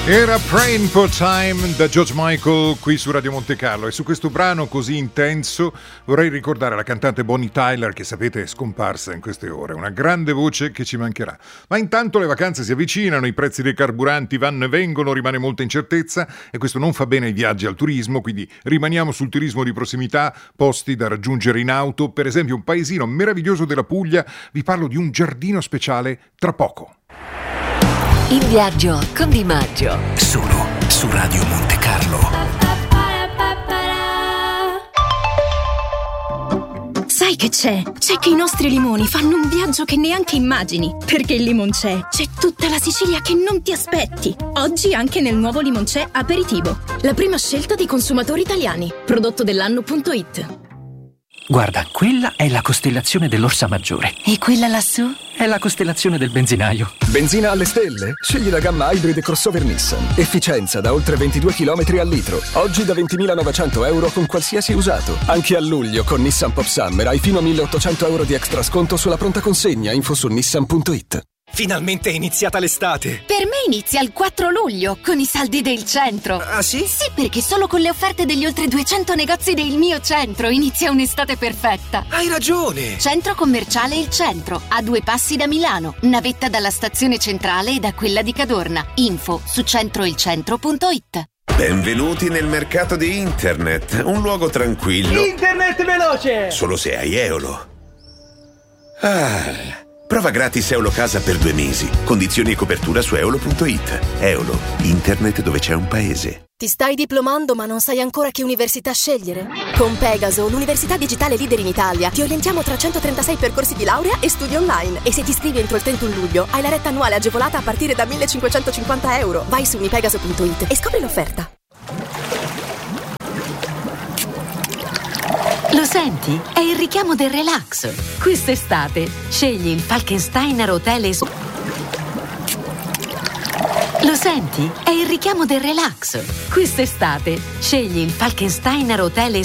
Era Praying for Time da George Michael qui su Radio Monte Carlo, e su questo brano così intenso vorrei ricordare la cantante Bonnie Tyler, che sapete è scomparsa in queste ore, una grande voce che ci mancherà. Ma intanto le vacanze si avvicinano, i prezzi dei carburanti vanno e vengono, rimane molta incertezza e questo non fa bene ai viaggi, al turismo, quindi rimaniamo sul turismo di prossimità, posti da raggiungere in auto, per esempio un paesino meraviglioso della Puglia, vi parlo di un giardino speciale tra poco. In viaggio con Di Maggio. Solo su Radio Monte Carlo. Sai che c'è? C'è che i nostri limoni fanno un viaggio che neanche immagini. Perché il Limoncè c'è tutta la Sicilia che non ti aspetti. Oggi anche nel nuovo Limoncè Aperitivo. La prima scelta dei consumatori italiani. Prodotto dell'anno.it. Guarda, quella è la costellazione dell'Orsa Maggiore. E quella lassù? È la costellazione del benzinaio. Benzina alle stelle? Scegli la gamma Hybrid crossover Nissan. Efficienza da oltre 22 km al litro. Oggi da 20.900 euro con qualsiasi usato. Anche a luglio con Nissan Pop Summer hai fino a 1.800 euro di extra sconto sulla pronta consegna. Info su nissan.it. Finalmente è iniziata l'estate! Per me inizia il 4 luglio, con i saldi del centro. Ah sì? Sì, perché solo con le offerte degli oltre 200 negozi del mio centro inizia un'estate perfetta. Hai ragione! Centro commerciale Il Centro, a 2 passi da Milano, navetta dalla stazione centrale e da quella di Cadorna. Info su centroilcentro.it. Benvenuti nel mercato di internet, un luogo tranquillo. Internet veloce! Solo se hai Eolo. Prova gratis Eolo Casa per 2 mesi. Condizioni e copertura su eolo.it. Eolo, internet dove c'è un paese. Ti stai diplomando ma non sai ancora che università scegliere? Con Pegaso, l'università digitale leader in Italia, ti orientiamo tra 136 percorsi di laurea e studi online. E se ti iscrivi entro il 31 luglio, hai la retta annuale agevolata a partire da 1.550 euro. Vai su unipegaso.it e scopri l'offerta. Lo senti? È il richiamo del relax. Quest'estate scegli il Falkensteiner Hotel Lo senti? È il richiamo del relax. Quest'estate scegli il Falkensteiner Hotel